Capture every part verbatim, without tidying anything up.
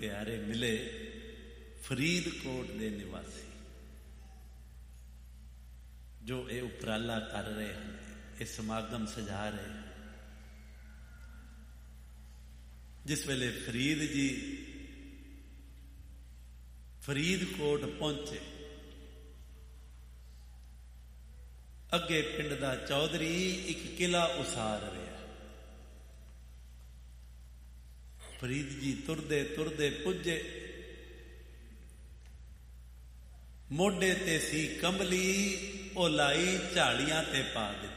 ਪਿਆਰੇ ਮਿਲੇ ਫਰੀਦਕੋਟ ਦੇ ਨਿਵਾਸੀ, ਜੋ ਇਹ ਉਪਰਾਲਾ ਕਰ ਰਹੇ ਹਨ, ਇਹ ਸਮਾਗਮ ਸਜਾ ਰਹੇ ਹਨ। ਜਿਸ ਵੇਲੇ ਫਰੀਦ ਜੀ ਫਰੀਦਕੋਟ ਪਹੁੰਚੇ, ਅੱਗੇ ਪਿੰਡ ਦਾ ਚੌਧਰੀ ਇੱਕ ਕਿਲਾ ਉਸਾਰ ਰਿਹਾ। ਫਰੀਦ ਜੀ ਤੁਰਦੇ ਤੁਰਦੇ ਪੁੱਜੇ, ਮੋਢੇ ਤੇ ਸੀ ਕੰਬਲੀ, ਉਹ ਲਾਈ ਝਾੜੀਆਂ ਤੇ ਪਾ ਦਿੱਤੀ।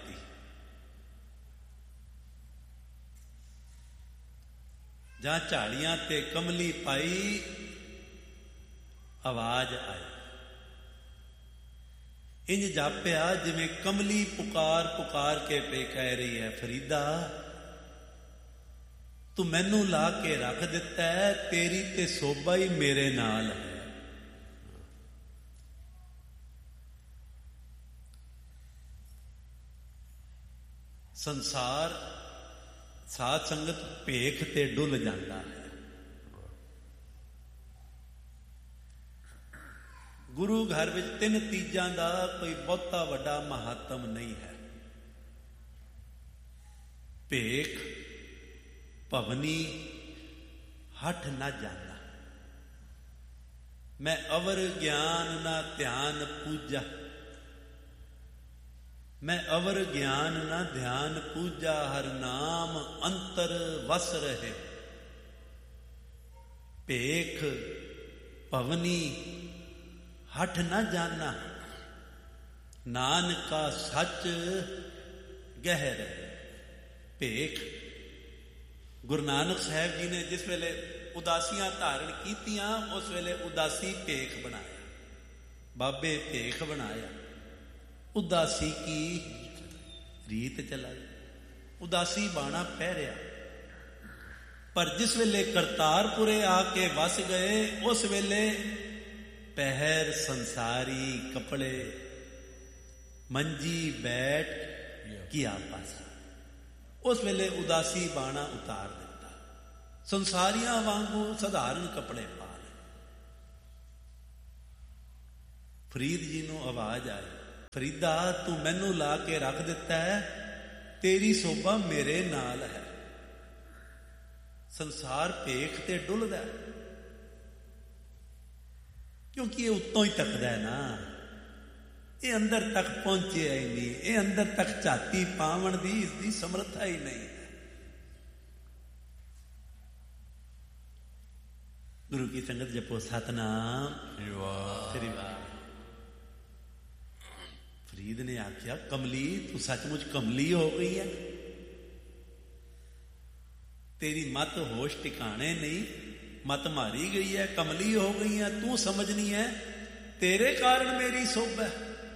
ਜਾਂ ਝਾੜੀਆਂ ਤੇ ਕੰਬਲੀ ਪਾਈ, ਆਵਾਜ਼ ਆਈ। ਇੰਜ ਜਾਪਿਆ ਜਿਵੇਂ ਕੰਬਲੀ ਪੁਕਾਰ ਪੁਕਾਰ ਕੇ ਪੇ ਕਹਿ ਰਹੀ ਹੈ, ਫਰੀਦਾ ਤੂੰ ਮੈਨੂੰ ਲਾ ਕੇ ਰੱਖ ਦਿੱਤਾ ਹੈ, ਤੇਰੀ ਤੇ ਸੋਭਾ ਹੀ ਮੇਰੇ ਨਾਲ ਹੈ। ਸੰਸਾਰ ਸਾਧ ਸੰਗਤ ਭੇਖ ਤੇ ਡੁੱਲ ਜਾਂਦਾ ਹੈ। ਗੁਰੂ ਘਰ ਵਿੱਚ ਤਿੰਨ ਤੀਜਾਂ ਦਾ ਕੋਈ ਬਹੁਤਾ ਵੱਡਾ ਮਹੱਤਵ ਨਹੀਂ ਹੈ। ਭੇਖ, ਭਵਨੀ, ਹਠ ਨਾ ਜਾਣਾ। ਮੈਂ ਅਵਰ ਗਿਆਨ ਨਾ ਧਿਆਨ ਪੂਜਾ, ਮੈਂ ਅਵਰ ਗਿਆਨ ਨਾ ਧਿਆਨ ਪੂਜਾ, ਹਰ ਨਾਮ ਅੰਤਰ ਵਸ ਰਹੇ। ਭੇਖ, ਭਵਨੀ, ਹਠ ਨਾ ਜਾਨਾ, ਨਾਨਕਾ ਸੱਚ ਗਹਿਰ। ਭੇਖ, ਗੁਰੂ ਨਾਨਕ ਸਾਹਿਬ ਜੀ ਨੇ ਜਿਸ ਵੇਲੇ ਉਦਾਸੀਆਂ ਧਾਰਨ ਕੀਤੀਆਂ, ਉਸ ਵੇਲੇ ਉਦਾਸੀ ਭੇਖ ਬਣਾਇਆ, ਬਾਬੇ ਭੇਖ ਬਣਾਇਆ। ਉਦਾਸੀ ਕੀ ਰੀਤ ਚਲਾਈ, ਉਦਾਸੀ ਬਾਣਾ ਪਹਿਰਿਆ। ਪਰ ਜਿਸ ਵੇਲੇ ਕਰਤਾਰਪੁਰੇ ਆ ਕੇ ਵਸ ਗਏ, ਉਸ ਵੇਲੇ ਪਹਿਰ ਸੰਸਾਰੀ ਕੱਪੜੇ, ਮੰਜੀ ਬੈਠ ਕੀਆ ਪਾਸਾ। ਉਸ ਵੇਲੇ ਉਦਾਸੀ ਬਾਣਾ ਉਤਾਰ ਦਿੱਤਾ, ਸੰਸਾਰੀਆਂ ਵਾਂਗੂ ਸਧਾਰਨ ਕੱਪੜੇ ਪਾ ਲਏ। ਫਰੀਦ ਜੀ ਨੂੰ ਆਵਾਜ਼ ਆਈ, ਫਰੀਦਾ ਤੂੰ ਮੈਨੂੰ ਲਾ ਕੇ ਰੱਖ ਦਿੱਤਾ ਹੈ, ਤੇਰੀ ਸੋਭਾ ਮੇਰੇ ਨਾਲ ਹੈ। ਸੰਸਾਰ ਭੇਖ ਤੇ ਡੁੱਲਦਾ, ਕਿਉਂਕਿ ਇਹ ਉੱਤੋਂ ਹੀ ਤੱਕਦਾ ਹੈ ਨਾ, ਇਹ ਅੰਦਰ ਤੱਕ ਪਹੁੰਚਿਆ ਹੀ ਨਹੀਂ, ਇਹ ਅੰਦਰ ਤੱਕ ਝਾਤੀ ਪਾਵਣ ਦੀ ਇਸਦੀ ਸਮਰੱਥਾ ਹੀ ਨਹੀਂ ਹੈ। ਗੁਰੂ ਕੀ ਸੰਗਤ ਜਪੋ ਸਤਨਾਮ ਸ੍ਰੀ ਵਾਹਿਗੁਰੂ। ਫਰੀਦ ਨੇ ਆਖਿਆ, ਕਮਲੀ ਤੂੰ ਸੱਚਮੁੱਚ ਕਮਲੀ ਹੋ ਗਈ ਹੈ, ਤੇਰੀ ਮਤ ਹੋਸ਼ ਟਿਕਾਣੇ ਨਹੀਂ, ਮਤ ਮਾਰੀ ਗਈ ਹੈ, ਕਮਲੀ ਹੋ ਗਈ ਹੈ, ਤੂੰ ਸਮਝਣੀ ਹੈ ਤੇਰੇ ਕਾਰਨ ਮੇਰੀ ਸੋਭਾ।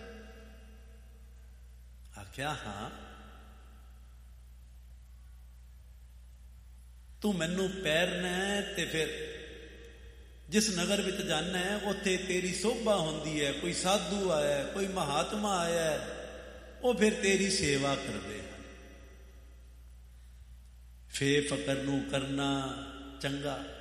ਆਖਿਆ ਹਾਂ, ਤੂੰ ਮੈਨੂੰ ਪੈਰਨਾ ਹੈ ਤੇ ਫਿਰ ਜਿਸ ਨਗਰ ਵਿੱਚ ਜਾਣਾ ਹੈ ਉੱਥੇ ਤੇਰੀ ਸੋਭਾ ਹੁੰਦੀ ਹੈ, ਕੋਈ ਸਾਧੂ ਆਇਆ, ਕੋਈ ਮਹਾਤਮਾ ਆਇਆ, ਉਹ ਫਿਰ ਤੇਰੀ ਸੇਵਾ ਕਰਦੇ ਹਨ। ਫੇ ਫਕਰ ਨੂੰ ਕਰਨਾ ਚੰਗਾ,